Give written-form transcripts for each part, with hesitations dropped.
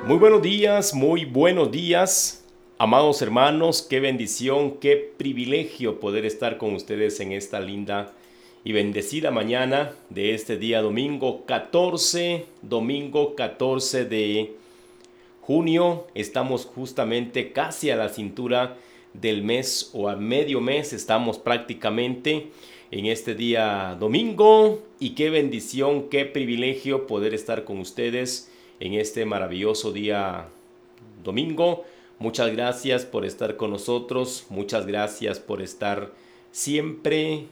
Muy buenos días, amados hermanos, qué bendición, qué privilegio poder estar con ustedes en esta linda y bendecida mañana de este día domingo 14 de junio. Estamos justamente casi a la cintura del mes o a medio mes, estamos prácticamente en este día domingo y qué bendición, qué privilegio poder estar con ustedes en este maravilloso día domingo. Muchas gracias por estar con nosotros, muchas gracias por estar siempre,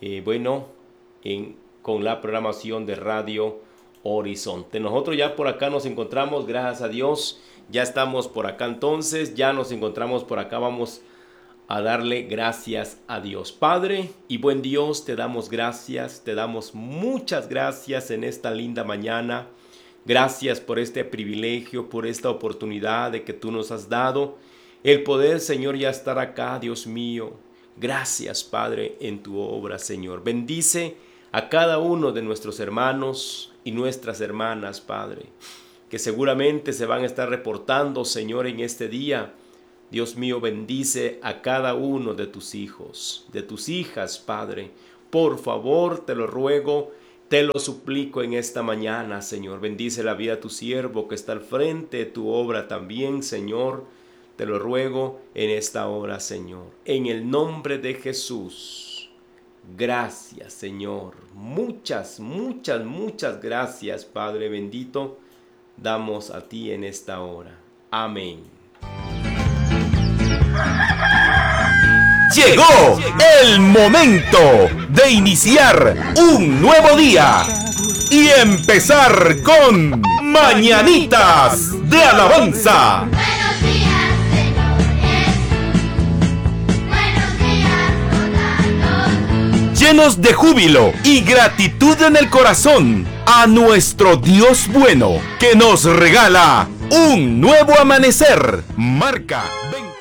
con la programación de Radio Horizonte. Nosotros ya por acá nos encontramos, gracias a Dios, ya estamos por acá entonces, ya nos encontramos por acá, vamos a darle gracias a Dios. Padre y buen Dios, te damos gracias, te damos muchas gracias en esta linda mañana. Gracias por este privilegio, por esta oportunidad de que tú nos has dado. El poder, Señor, ya estar acá, Dios mío. Gracias, Padre, en tu obra, Señor. Bendice a cada uno de nuestros hermanos y nuestras hermanas, Padre, que seguramente se van a estar reportando, Señor, en este día. Dios mío, bendice a cada uno de tus hijos, de tus hijas, Padre. Por favor, te lo ruego, te lo suplico en esta mañana, Señor. Bendice la vida de tu siervo que está al frente de tu obra también, Señor. Te lo ruego en esta hora, Señor. En el nombre de Jesús. Gracias, Señor. Muchas gracias, Padre bendito. Damos a ti en esta hora. Amén. Llegó el momento de iniciar un nuevo día y empezar con Mañanitas de Alabanza. Buenos días, señores. Buenos días, todos. Llenos de júbilo y gratitud en el corazón a nuestro Dios bueno que nos regala un nuevo amanecer. Marca 20.